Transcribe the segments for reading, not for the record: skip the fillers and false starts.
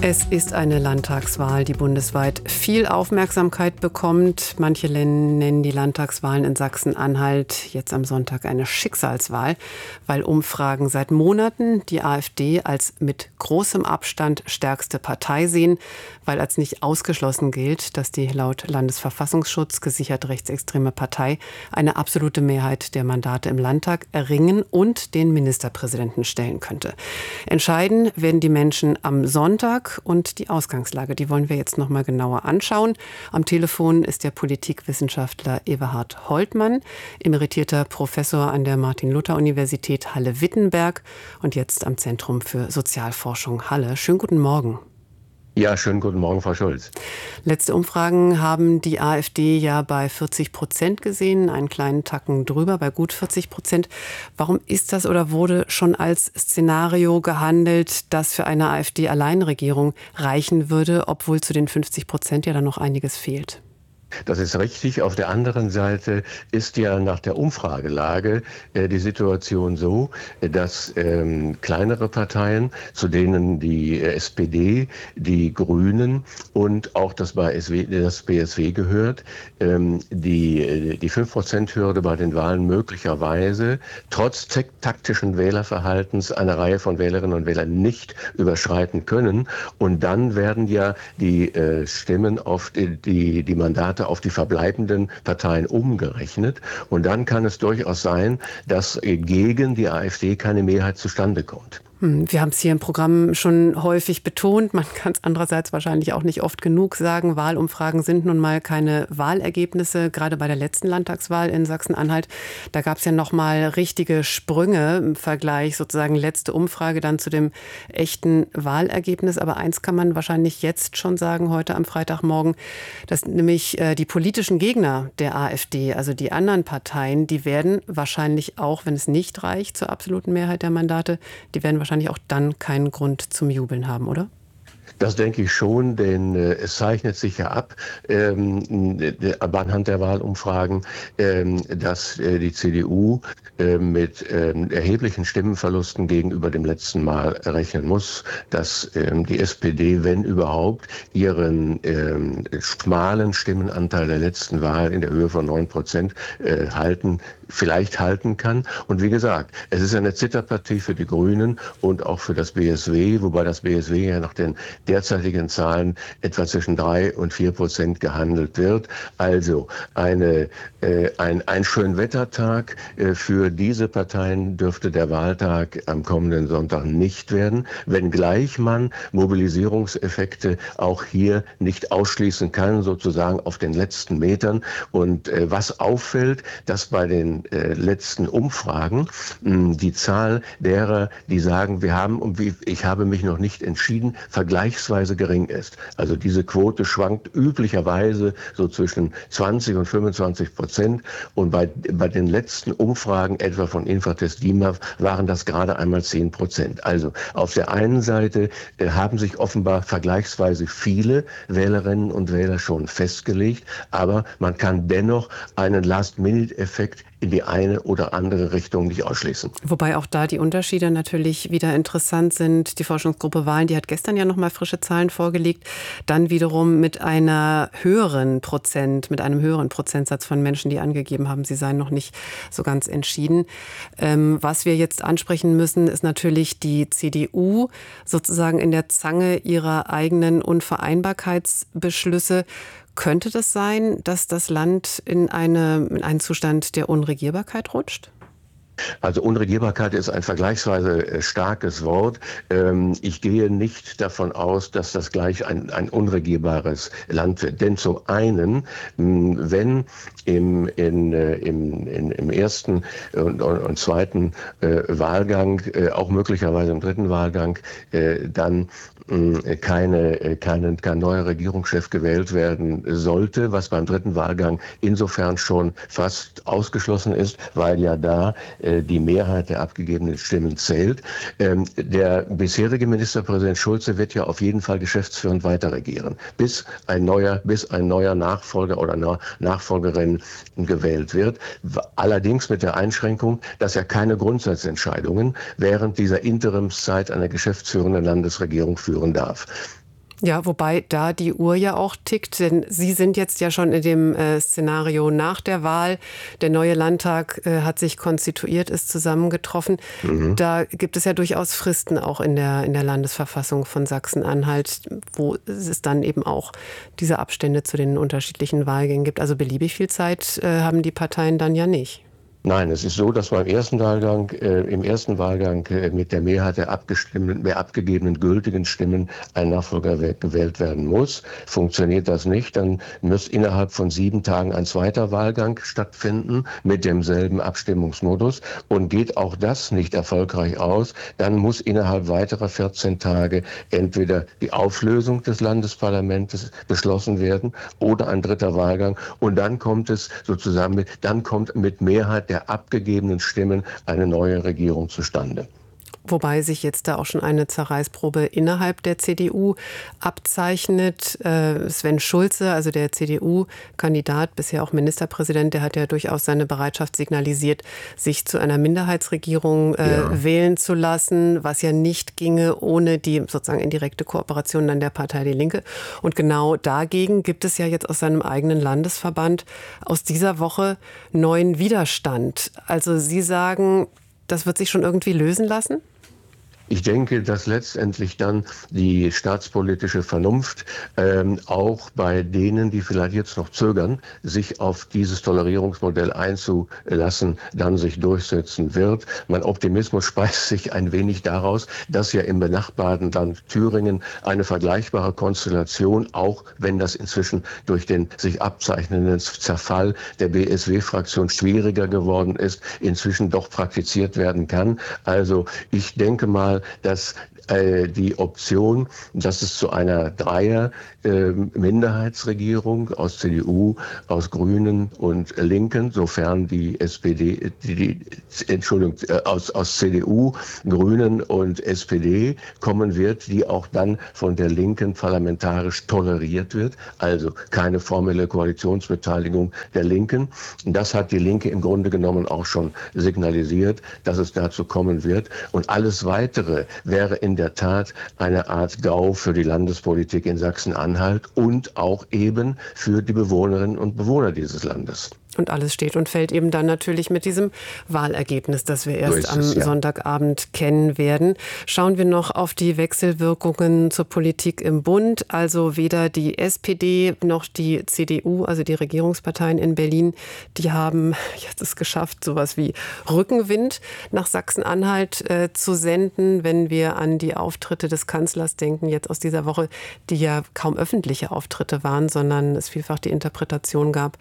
Es ist eine Landtagswahl, die bundesweit viel Aufmerksamkeit bekommt. Manche nennen die Landtagswahlen in Sachsen-Anhalt jetzt am Sonntag eine Schicksalswahl, weil Umfragen seit Monaten die AfD als mit großem Abstand stärkste Partei sehen, weil als nicht ausgeschlossen gilt, dass die laut Landesverfassungsschutz gesichert rechtsextreme Partei eine absolute Mehrheit der Mandate im Landtag erringen und den Ministerpräsidenten stellen könnte. Entscheiden werden die Menschen am Sonntag. Und die Ausgangslage, die wollen wir jetzt noch mal genauer anschauen. Am Telefon ist der Politikwissenschaftler Eberhard Holtmann, emeritierter Professor an der Martin-Luther-Universität Halle-Wittenberg und jetzt am Zentrum für Sozialforschung Halle. Schönen guten Morgen. Ja, schönen guten Morgen, Frau Schulz. Letzte Umfragen haben die AfD ja bei 40% gesehen, einen kleinen Tacken drüber, bei gut 40%. Warum ist das oder wurde schon als Szenario gehandelt, das für eine AfD-Alleinregierung reichen würde, obwohl zu den 50% ja dann noch einiges fehlt? Das ist richtig. Auf der anderen Seite ist ja nach der Umfragelage die Situation so, dass kleinere Parteien, zu denen die SPD, die Grünen und auch das BSW gehört, die 5%-Hürde bei den Wahlen möglicherweise trotz taktischen Wählerverhaltens eine Reihe von Wählerinnen und Wählern nicht überschreiten können. Und dann werden ja die Stimmen auf die Mandate auf die verbleibenden Parteien umgerechnet. Und dann kann es durchaus sein, dass gegen die AfD keine Mehrheit zustande kommt. Wir haben es hier im Programm schon häufig betont. Man kann es andererseits wahrscheinlich auch nicht oft genug sagen. Wahlumfragen sind nun mal keine Wahlergebnisse. Gerade bei der letzten Landtagswahl in Sachsen-Anhalt, da gab es ja noch mal richtige Sprünge im Vergleich, sozusagen letzte Umfrage dann zu dem echten Wahlergebnis. Aber eins kann man wahrscheinlich jetzt schon sagen, heute am Freitagmorgen, dass nämlich die politischen Gegner der AfD, also die anderen Parteien, die werden wahrscheinlich auch, wenn es nicht reicht zur absoluten Mehrheit der Mandate, die werden wahrscheinlich auch dann keinen Grund zum Jubeln haben, oder? Das denke ich schon, denn es zeichnet sich ja ab, anhand der Wahlumfragen, dass die CDU mit erheblichen Stimmenverlusten gegenüber dem letzten Mal rechnen muss, dass die SPD, wenn überhaupt, ihren schmalen Stimmenanteil der letzten Wahl in der Höhe von 9% vielleicht halten kann. Und wie gesagt, es ist eine Zitterpartie für die Grünen und auch für das BSW, wobei das BSW ja nach den derzeitigen Zahlen etwa zwischen 3 und 4% gehandelt wird. Also ein Schönwettertag für diese Parteien dürfte der Wahltag am kommenden Sonntag nicht werden, wenngleich man Mobilisierungseffekte auch hier nicht ausschließen kann, sozusagen auf den letzten Metern. Und was auffällt, dass bei den letzten Umfragen die Zahl derer, die sagen, ich habe mich noch nicht entschieden, vergleichsweise gering ist. Also diese Quote schwankt üblicherweise so zwischen 20 und 25%. Und bei den letzten Umfragen, etwa von Infratest DIMAP, waren das gerade einmal 10%. Also auf der einen Seite haben sich offenbar vergleichsweise viele Wählerinnen und Wähler schon festgelegt, aber man kann dennoch einen Last-Minute-Effekt in die eine oder andere Richtung nicht ausschließen. Wobei auch da die Unterschiede natürlich wieder interessant sind. Die Forschungsgruppe Wahlen, die hat gestern ja noch mal frische Zahlen vorgelegt. Dann wiederum mit einem höheren Prozentsatz von Menschen, die angegeben haben, sie seien noch nicht so ganz entschieden. Was wir jetzt ansprechen müssen, ist natürlich die CDU sozusagen in der Zange ihrer eigenen Unvereinbarkeitsbeschlüsse. Könnte das sein, dass das Land in einen Zustand der Unregierbarkeit rutscht? Also Unregierbarkeit ist ein vergleichsweise starkes Wort. Ich gehe nicht davon aus, dass das gleich ein unregierbares Land wird. Denn zum einen, wenn im ersten und zweiten Wahlgang, auch möglicherweise im dritten Wahlgang, dann kein neuer Regierungschef gewählt werden sollte, was beim dritten Wahlgang insofern schon fast ausgeschlossen ist, weil ja da die Mehrheit der abgegebenen Stimmen zählt. Der bisherige Ministerpräsident Schulze wird ja auf jeden Fall geschäftsführend weiter regieren, bis ein neuer Nachfolger oder Nachfolgerin gewählt wird. Allerdings mit der Einschränkung, dass er keine Grundsatzentscheidungen während dieser Interimszeit einer geschäftsführenden Landesregierung führen darf. Ja, wobei da die Uhr ja auch tickt, denn Sie sind jetzt ja schon in dem Szenario nach der Wahl. Der neue Landtag hat sich konstituiert, ist zusammengetroffen. Mhm. Da gibt es ja durchaus Fristen auch in der Landesverfassung von Sachsen-Anhalt, wo es dann eben auch diese Abstände zu den unterschiedlichen Wahlgängen gibt. Also beliebig viel Zeit haben die Parteien dann ja nicht. Nein, es ist so, dass im ersten Wahlgang mit der Mehrheit der abgegebenen gültigen Stimmen ein Nachfolger gewählt werden muss. Funktioniert das nicht, dann muss innerhalb von 7 Tagen ein zweiter Wahlgang stattfinden mit demselben Abstimmungsmodus. Und geht auch das nicht erfolgreich aus, dann muss innerhalb weiterer 14 Tage entweder die Auflösung des Landesparlamentes beschlossen werden oder ein dritter Wahlgang. Und dann kommt mit Mehrheit der abgegebenen Stimmen eine neue Regierung zustande. Wobei sich jetzt da auch schon eine Zerreißprobe innerhalb der CDU abzeichnet. Sven Schulze, also der CDU-Kandidat, bisher auch Ministerpräsident, der hat ja durchaus seine Bereitschaft signalisiert, sich zu einer Minderheitsregierung wählen zu lassen, was ja nicht ginge ohne die sozusagen indirekte Kooperation an der Partei Die Linke. Und genau dagegen gibt es ja jetzt aus seinem eigenen Landesverband aus dieser Woche neuen Widerstand. Also Sie sagen, das wird sich schon irgendwie lösen lassen? Ich denke, dass letztendlich dann die staatspolitische Vernunft auch bei denen, die vielleicht jetzt noch zögern, sich auf dieses Tolerierungsmodell einzulassen, dann sich durchsetzen wird. Mein Optimismus speist sich ein wenig daraus, dass ja im benachbarten Land Thüringen eine vergleichbare Konstellation, auch wenn das inzwischen durch den sich abzeichnenden Zerfall der BSW-Fraktion schwieriger geworden ist, inzwischen doch praktiziert werden kann. Also ich denke mal, dass die Option, dass es zu einer Minderheitsregierung aus CDU, aus Grünen und Linken, sofern die SPD, aus CDU, Grünen und SPD kommen wird, die auch dann von der Linken parlamentarisch toleriert wird, also keine formelle Koalitionsbeteiligung der Linken. Das hat die Linke im Grunde genommen auch schon signalisiert, dass es dazu kommen wird. Und alles Weitere wäre in der Tat eine Art GAU für die Landespolitik in Sachsen-Anhalt und auch eben für die Bewohnerinnen und Bewohner dieses Landes. Und alles steht und fällt eben dann natürlich mit diesem Wahlergebnis, das wir erst am Sonntagabend kennen werden. Schauen wir noch auf die Wechselwirkungen zur Politik im Bund. Also weder die SPD noch die CDU, also die Regierungsparteien in Berlin, die haben jetzt es geschafft, sowas wie Rückenwind nach Sachsen-Anhalt zu senden. Wenn wir an die Auftritte des Kanzlers denken, jetzt aus dieser Woche, die ja kaum öffentliche Auftritte waren, sondern es vielfach die Interpretation gab,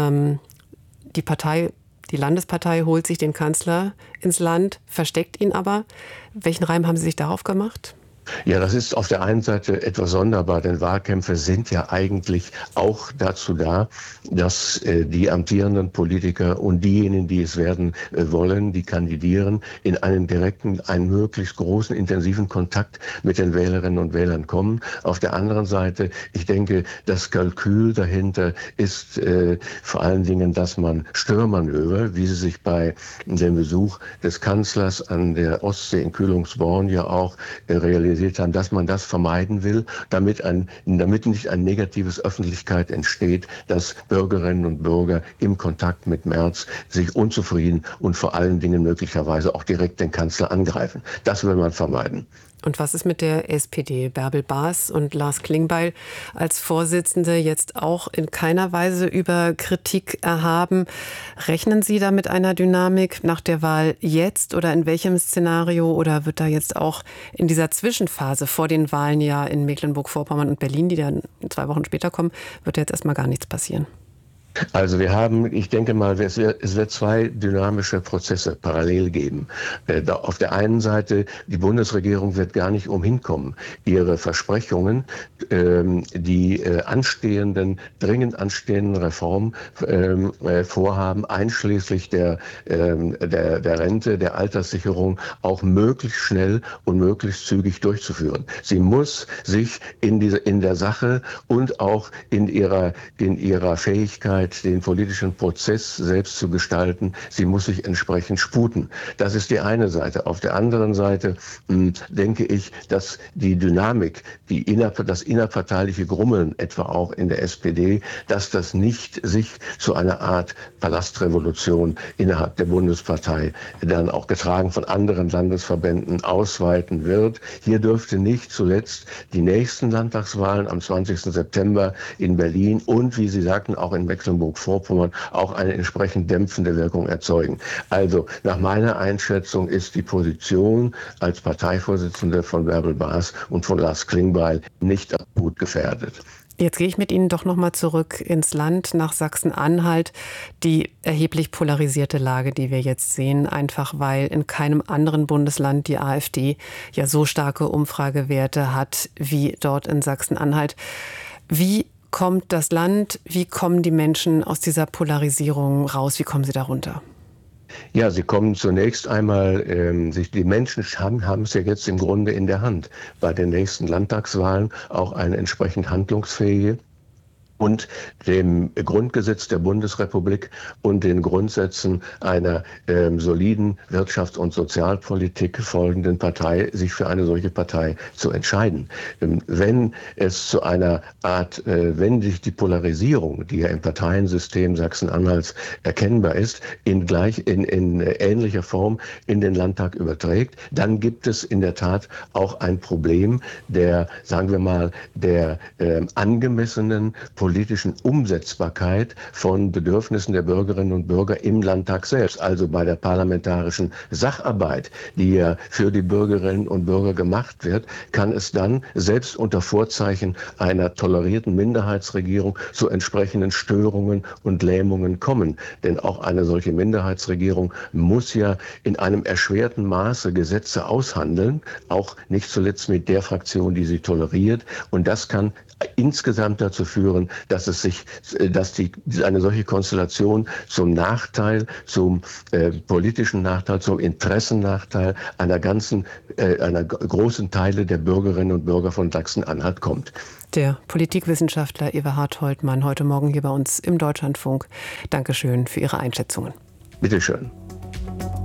die Landespartei holt sich den Kanzler ins Land, versteckt ihn aber. Welchen Reim haben Sie sich darauf gemacht? Ja, das ist auf der einen Seite etwas sonderbar, denn Wahlkämpfe sind ja eigentlich auch dazu da, dass die amtierenden Politiker und diejenigen, die es werden wollen, die kandidieren, in einen möglichst großen, intensiven Kontakt mit den Wählerinnen und Wählern kommen. Auf der anderen Seite, ich denke, das Kalkül dahinter ist vor allen Dingen, dass man Störmanöver, wie sie sich bei dem Besuch des Kanzlers an der Ostsee in Kühlungsborn ja auch realisiert haben, dass man das vermeiden will, damit nicht ein negatives Öffentlichkeit entsteht, dass Bürgerinnen und Bürger im Kontakt mit Merz sich unzufrieden und vor allen Dingen möglicherweise auch direkt den Kanzler angreifen. Das will man vermeiden. Und was ist mit der SPD? Bärbel Baas und Lars Klingbeil als Vorsitzende jetzt auch in keiner Weise über Kritik erhaben. Rechnen Sie da mit einer Dynamik nach der Wahl jetzt oder in welchem Szenario? Oder wird da jetzt auch in dieser Zwischenphase vor den Wahlen ja in Mecklenburg-Vorpommern und Berlin, die dann 2 Wochen später kommen, wird jetzt erstmal gar nichts passieren? Also ich denke mal, es wird 2 dynamische Prozesse parallel geben. Auf der einen Seite, die Bundesregierung wird gar nicht umhin kommen, ihre Versprechungen, die dringend anstehenden Reformvorhaben, einschließlich der Rente, der Alterssicherung, auch möglichst schnell und möglichst zügig durchzuführen. Sie muss sich in der Sache und auch in ihrer Fähigkeit, Möglichkeit, den politischen Prozess selbst zu gestalten, sie muss sich entsprechend sputen. Das ist die eine Seite. Auf der anderen Seite denke ich, dass die Dynamik, das innerparteiliche Grummeln, etwa auch in der SPD, dass das nicht sich zu einer Art Palastrevolution innerhalb der Bundespartei, dann auch getragen von anderen Landesverbänden, ausweiten wird. Hier dürfte nicht zuletzt die nächsten Landtagswahlen am 20. September in Berlin und, wie Sie sagten, auch in Mecklenburg-Vorpommern auch eine entsprechend dämpfende Wirkung erzeugen. Also nach meiner Einschätzung ist die Position als Parteivorsitzende von Bärbel Baas und von Lars Klingbeil nicht akut gefährdet. Jetzt gehe ich mit Ihnen doch noch mal zurück ins Land, nach Sachsen-Anhalt. Die erheblich polarisierte Lage, die wir jetzt sehen, einfach weil in keinem anderen Bundesland die AfD ja so starke Umfragewerte hat wie dort in Sachsen-Anhalt. Wie kommt das Land, wie kommen die Menschen aus dieser Polarisierung raus, wie kommen sie da runter? Ja, sie kommen zunächst einmal, die Menschen haben es ja jetzt im Grunde in der Hand, bei den nächsten Landtagswahlen auch eine entsprechend handlungsfähige und dem Grundgesetz der Bundesrepublik und den Grundsätzen einer soliden Wirtschafts- und Sozialpolitik folgenden Partei, sich für eine solche Partei zu entscheiden. Wenn es zu einer Art, wenn sich die Polarisierung, die ja im Parteiensystem Sachsen-Anhalts erkennbar ist, in ähnlicher Form in den Landtag überträgt, dann gibt es in der Tat auch ein Problem der, sagen wir mal, der angemessenen politischen Umsetzbarkeit von Bedürfnissen der Bürgerinnen und Bürger im Landtag selbst, also bei der parlamentarischen Sacharbeit, die ja für die Bürgerinnen und Bürger gemacht wird, kann es dann selbst unter Vorzeichen einer tolerierten Minderheitsregierung zu entsprechenden Störungen und Lähmungen kommen. Denn auch eine solche Minderheitsregierung muss ja in einem erschwerten Maße Gesetze aushandeln, auch nicht zuletzt mit der Fraktion, die sie toleriert. Und das kann insgesamt dazu führen, dass eine solche Konstellation zum Nachteil, zum politischen Nachteil, zum Interessennachteil einer großen Teile der Bürgerinnen und Bürger von Sachsen-Anhalt kommt. Der Politikwissenschaftler Eberhard Holtmann heute Morgen hier bei uns im Deutschlandfunk. Dankeschön für Ihre Einschätzungen. Bitte schön.